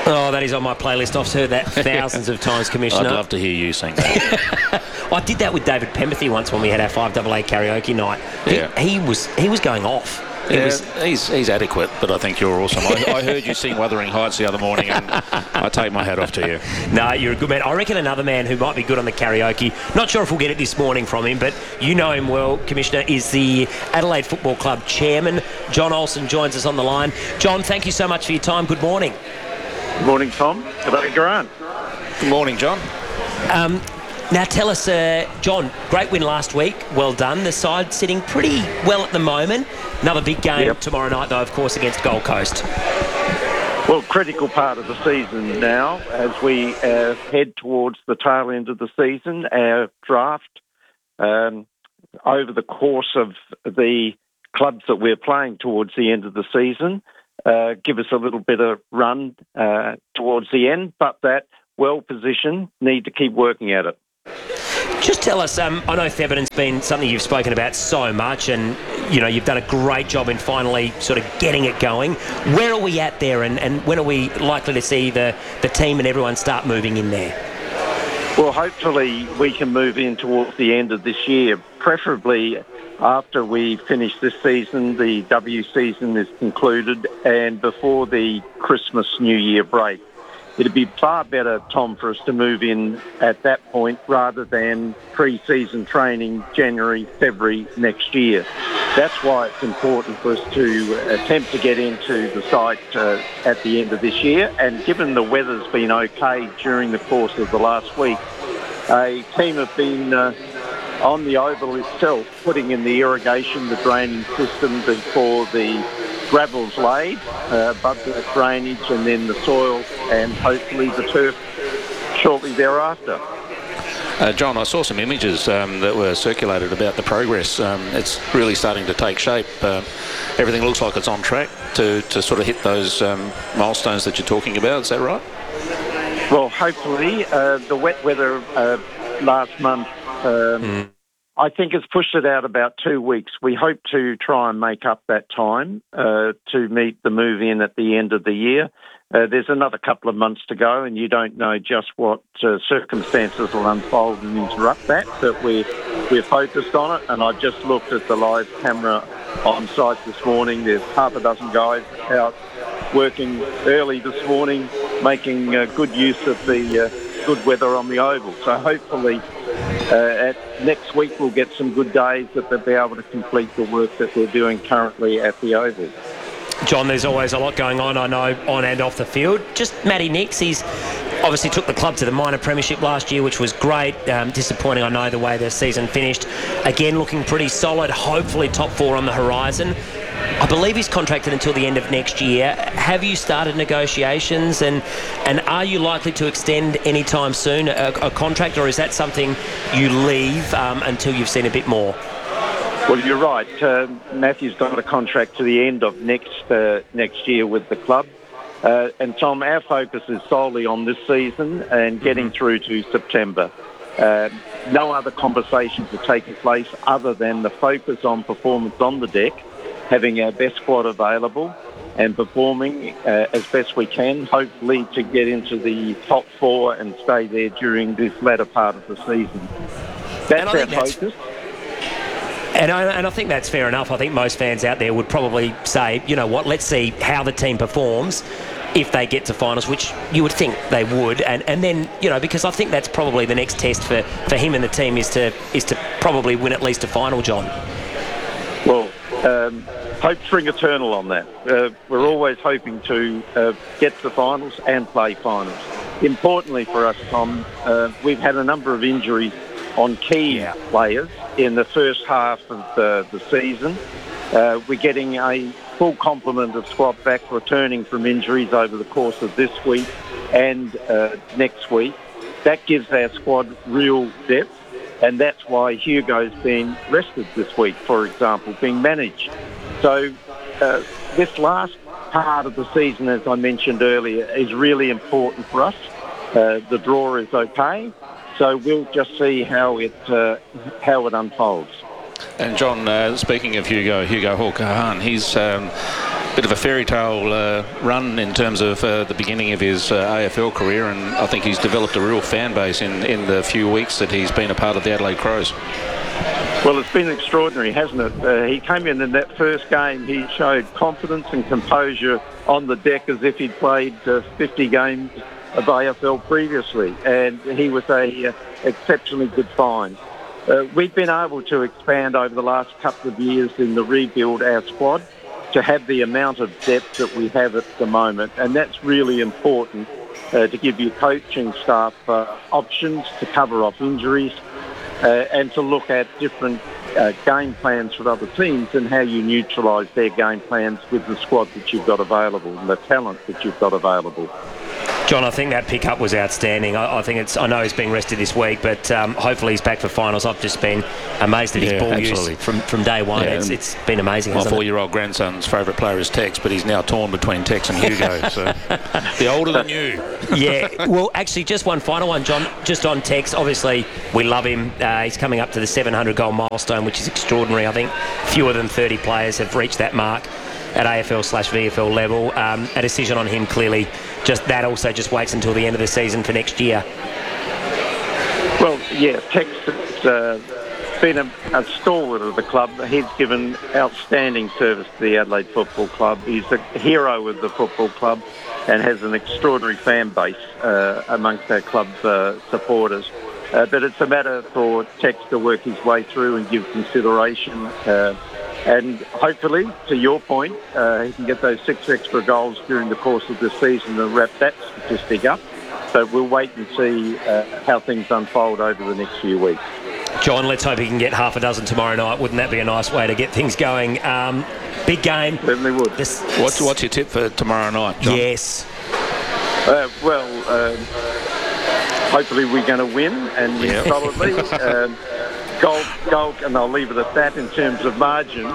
Oh, that is on my playlist. I've heard that thousands of times, Commissioner. I'd love to hear you sing that. I did that with David Pemberthy once when we had our 5AA karaoke night. He was going off. He's adequate, but I think you're awesome. I heard you sing Wuthering Heights the other morning, and I take my hat off to you. No, you're a good man. I reckon another man who might be good on the karaoke, not sure if we'll get it this morning from him, but you know him well, Commissioner, is the Adelaide Football Club chairman. John Olsen joins us on the line. John, thank you so much for your time. Good morning. Good morning, Tom. G'day, Grant. Good morning, John. Now tell us, John, great win last week. Well done. The side sitting pretty well at the moment. Another big game tomorrow night, though, of course, against Gold Coast. Well, critical part of the season now as we head towards the tail end of the season. Our draft over the course of the clubs that we're playing towards the end of the season give us a little bit of run towards the end, but that well-positioned need to keep working at it. Just tell us, I know Thebarton's been something you've spoken about so much, and you know you've done a great job in finally sort of getting it going. Where are we at there, and when are we likely to see the team and everyone start moving in there? Well, hopefully we can move in towards the end of this year, preferably after we finish this season, the W season is concluded, and before the Christmas-New Year break. It'd be far better, Tom, for us to move in at that point rather than pre-season training January, February next year. That's why it's important for us to attempt to get into the site at the end of this year. And given the weather's been okay during the course of the last week, a team have been on the oval itself, putting in the irrigation, the draining system before the gravel's laid, above the drainage, and then the soil and hopefully the turf shortly thereafter. John, I saw some images that were circulated about the progress. It's really starting to take shape. Everything looks like it's on track to sort of hit those milestones that you're talking about. Is that right? Well, hopefully. The wet weather last month I think it's pushed it out about 2 weeks. We hope to try and make up that time to meet the move-in at the end of the year. There's another couple of months to go, and you don't know just what circumstances will unfold and interrupt that, but we're focused on it. And I just looked at the live camera on site this morning. There's half a dozen guys out working early this morning, making good use of the good weather on the oval. So hopefully next week we'll get some good days that they'll be able to complete the work that we're doing currently at the oval. John, there's always a lot going on, I know, on and off the field. Just Matty Nicks, he's obviously took the club to the minor premiership last year, which was great. Disappointing, I know, the way the season finished. Again, looking pretty solid, hopefully top four on the horizon. I believe he's contracted until the end of next year. Have you started negotiations, and are you likely to extend anytime soon a contract, or is that something you leave until you've seen a bit more? Well, you're right. Matthew's got a contract to the end of next year with the club. And Tom, our focus is solely on this season and getting through to September. No other conversations are taking place other than the focus on performance on the deck, having our best squad available and performing as best we can, hopefully to get into the top four and stay there during this latter part of the season. That's our focus. And I think that's fair enough. I think most fans out there would probably say, you know what, let's see how the team performs if they get to finals, which you would think they would. And then, you know, because I think that's probably the next test for him and the team is to probably win at least a final, John. Well, hope spring eternal on that. We're always hoping to get to the finals and play finals. Importantly for us, Tom, we've had a number of injuries on key players in the first half of the season. We're getting a full complement of squad back returning from injuries over the course of this week and next week. That gives our squad real depth, and that's why Hugo's been rested this week, for example, being managed. So this last part of the season, as I mentioned earlier, is really important for us. The draw is okay. So we'll just see how it unfolds. And John, speaking of Hugo Hawker-Hahn, he's bit of a fairy tale run in terms of the beginning of his AFL career, and I think he's developed a real fan base in the few weeks that he's been a part of the Adelaide Crows. Well, it's been extraordinary, hasn't it? He came in that first game, he showed confidence and composure on the deck as if he'd played 50 games of AFL previously, and he was a exceptionally good find. We've been able to expand over the last couple of years in the rebuild our squad to have the amount of depth that we have at the moment, and that's really important to give your coaching staff options to cover off injuries and to look at different game plans for other teams and how you neutralise their game plans with the squad that you've got available and the talent that you've got available. John, I think that pickup was outstanding. I know he's being rested this week, but hopefully he's back for finals. I've just been amazed at his ball use from day one. Yeah, it's been amazing. My 4-year-old grandson's favourite player is Tex, but he's now torn between Tex and Hugo. So the older than you. Yeah. Well, actually, just one final one, John. Just on Tex, obviously we love him. He's coming up to the 700-goal milestone, which is extraordinary. I think fewer than 30 players have reached that mark at AFL/VFL level. A decision on him clearly just waits until the end of the season for next year. Well, yeah, Tex has been a stalwart of the club. He's given outstanding service to the Adelaide Football Club. He's a hero of the football club and has an extraordinary fan base amongst our club supporters. But it's a matter for Tex to work his way through and give consideration. And hopefully, to your point, he can get those 6 extra goals during the course of the season and wrap that statistic up. So we'll wait and see how things unfold over the next few weeks. John, let's hope he can get half a dozen tomorrow night. Wouldn't that be a nice way to get things going? Big game. Certainly would. What's your tip for tomorrow night, John? Yes. Hopefully we're going to win, and win solidly. Goal, and I'll leave it at that in terms of margin.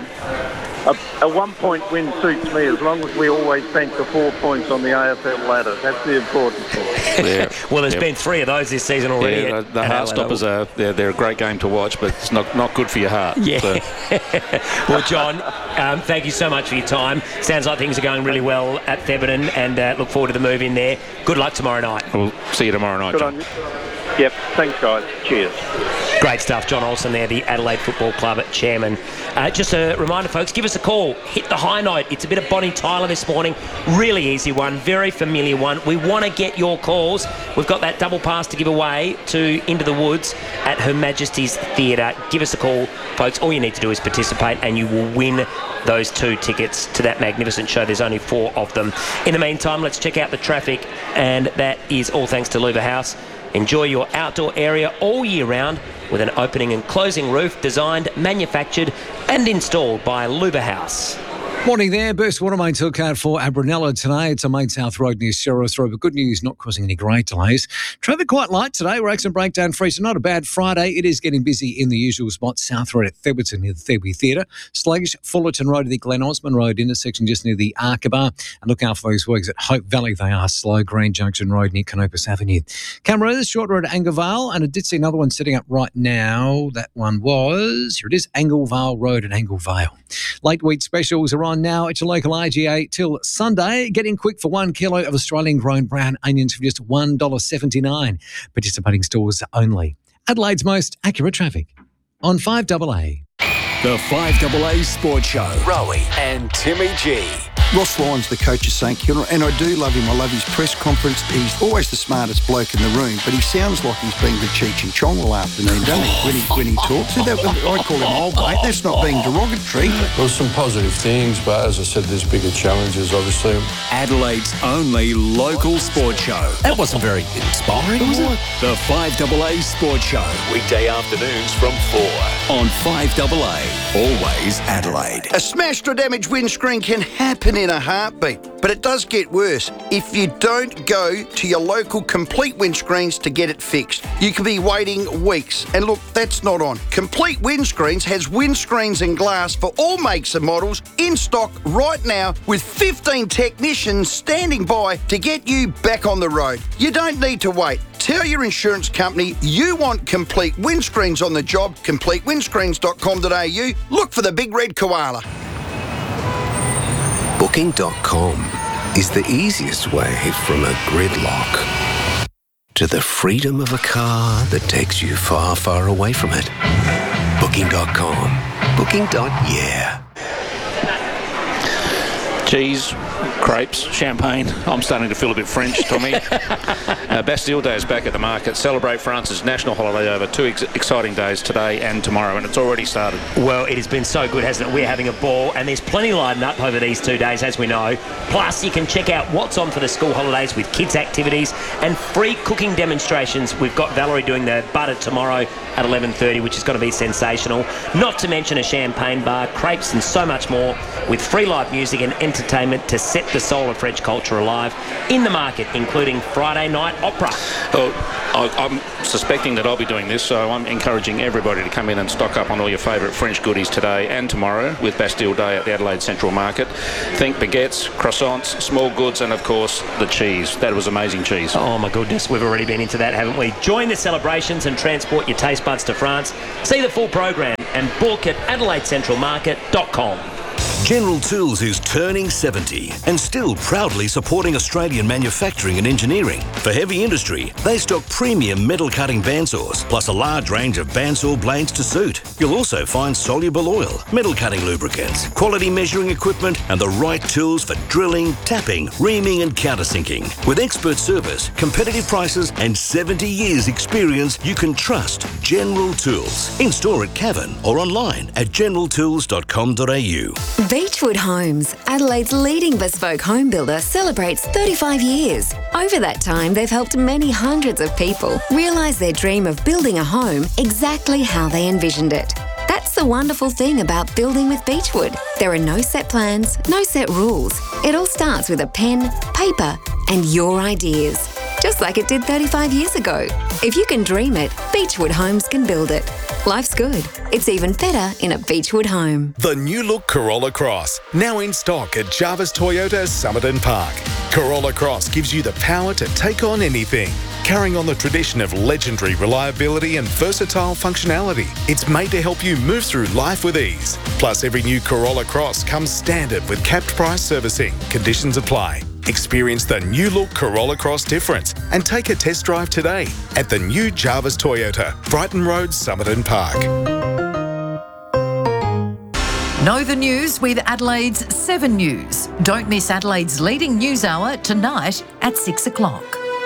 A 1-point win suits me as long as we always bank the 4 points on the AFL ladder. That's the important thing. Yeah. Well, there's been 3 of those this season already. Yeah, the Heartstoppers they're a great game to watch, but it's not good for your heart. Yeah. So. Well, John, thank you so much for your time. Sounds like things are going really well at Thebarton, and look forward to the move in there. Good luck tomorrow night. We'll see you tomorrow night, John. Yep, thanks guys. Cheers. Great stuff, John Olsen there, the Adelaide Football Club chairman. Just a reminder, folks, give us a call. Hit the high note. It's a bit of Bonnie Tyler this morning. Really easy one, very familiar one. We want to get your calls. We've got that double pass to give away to Into the Woods at Her Majesty's Theatre. Give us a call, folks. All you need to do is participate and you will win those 2 tickets to that magnificent show. There's only 4 of them. In the meantime, let's check out the traffic, and that is all thanks to Luba House. Enjoy your outdoor area all year round with an opening and closing roof designed, manufactured and installed by Luba House. Morning there. Burst water main took out for Abranella today. It's on Main South Road near Cerros Road, but good news, not causing any great delays. Traffic quite light today. We're accident breakdown free, so not a bad Friday. It is getting busy in the usual spots. South Road at Thebarton near the Thebe Theatre. Sluggish, Fullerton Road at the Glen Osmond Road intersection just near the Arkabar. And look out for those works at Hope Valley. They are slow. Green Junction Road near Canopus Avenue. Cameras, Short Road at Anglevale. And I did see another one setting up right now. That one was, here it is, Anglevale Road at Anglevale. Late wheat specials are on now at your local IGA till Sunday. Get in quick for 1 kilo of Australian-grown brown onions for just $1.79. Participating stores only. Adelaide's most accurate traffic on 5AA. The 5AA Sports Show. Rowie and Timmy G. Ross Lyons, the coach of St Kilda, and I do love him. I love his press conference. He's always the smartest bloke in the room, but he sounds like he's been with Cheech and Chong all afternoon, doesn't he, when he talks? I call him old mate. That's not being derogatory. There's some positive things, but as I said, there's bigger challenges, obviously. Adelaide's only local sports show. That wasn't very inspiring, was it? The 5AA Sports Show. Weekday afternoons from 4 on 5AA. Always Adelaide. A smashed or damaged windscreen can happen in a heartbeat, but it does get worse if you don't go to your local Complete Windscreens to get it fixed. You could be waiting weeks, and look, that's not on. Complete Windscreens has windscreens and glass for all makes and models in stock right now, with 15 technicians standing by to get you back on the road. You don't need to wait. Tell your insurance company you want Complete Windscreens on the job. CompleteWindscreens.com.au. Look for the big red koala. Booking.com is the easiest way from a gridlock to the freedom of a car that takes you far, far away from it. Booking.com. Booking.yeah. Cheese, crepes, champagne. I'm starting to feel a bit French, Tommy. Bastille Day is back at the market. Celebrate France's national holiday over 2 exciting days, today and tomorrow, and it's already started. Well, it has been so good, hasn't it? We're having a ball, and there's plenty lined up over these 2 days, as we know. Plus, you can check out what's on for the school holidays with kids' activities and free cooking demonstrations. We've got Valerie doing the butter tomorrow at 11:30, which is going to be sensational. Not to mention a champagne bar, crepes, and so much more, with free live music and entertainment to set the soul of French culture alive in the market, including Friday night opera. Well, I'm suspecting that I'll be doing this, so I'm encouraging everybody to come in and stock up on all your favourite French goodies today and tomorrow with Bastille Day at the Adelaide Central Market. Think baguettes, croissants, small goods, and of course the cheese. That was amazing cheese. Oh my goodness, we've already been into that, haven't we? Join the celebrations and transport your taste buds to France. See the full program and book at AdelaideCentralMarket.com. General Tools is turning 70 and still proudly supporting Australian manufacturing and engineering. For heavy industry, they stock premium metal cutting bandsaws, plus a large range of bandsaw blades to suit. You'll also find soluble oil, metal cutting lubricants, quality measuring equipment, and the right tools for drilling, tapping, reaming, and countersinking. With expert service, competitive prices, and 70 years experience, you can trust General Tools. In store at Cavan or online at generaltools.com.au. Beechwood Homes, Adelaide's leading bespoke home builder, celebrates 35 years. Over that time, they've helped many hundreds of people realise their dream of building a home exactly how they envisioned it. That's the wonderful thing about building with Beechwood. There are no set plans, no set rules. It all starts with a pen, paper, and your ideas. Just like it did 35 years ago. If you can dream it, Beechwood Homes can build it. Life's good. It's even better in a Beechwood home. The new look Corolla Cross, now in stock at Jarvis Toyota Somerton Park. Corolla Cross gives you the power to take on anything. Carrying on the tradition of legendary reliability and versatile functionality, it's made to help you move through life with ease. Plus, every new Corolla Cross comes standard with capped price servicing. Conditions apply. Experience the new look Corolla Cross difference and take a test drive today at the new Jarvis Toyota, Brighton Road, Somerton Park. Know the news with Adelaide's 7 News. Don't miss Adelaide's leading news hour tonight at 6 o'clock.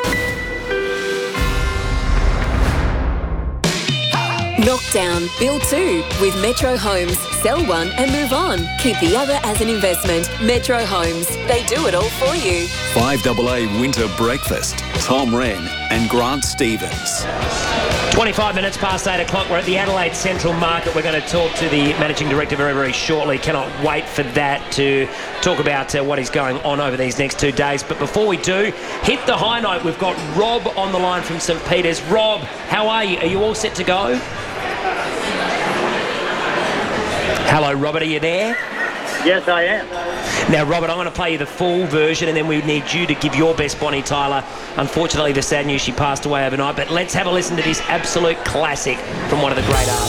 Knockdown, build 2 with Metro Homes. Sell one and move on. Keep the other as an investment. Metro Homes. They do it all for you. 5AA Winter Breakfast. Tom Wren and Grant Stevens. 25 minutes past 8 o'clock. We're at the Adelaide Central Market. We're going to talk to the Managing Director very, very shortly. Cannot wait for that, to talk about what is going on over these next 2 days. But before we do, hit the high note. We've got Rob on the line from St Peters. Rob, how are you? Are you all set to go? Hello, Robert, are you there? Yes, I am. Now, Robert, I'm going to play you the full version, and then we need you to give your best, Bonnie Tyler. Unfortunately, the sad news, she passed away overnight, but let's have a listen to this absolute classic from one of the great artists.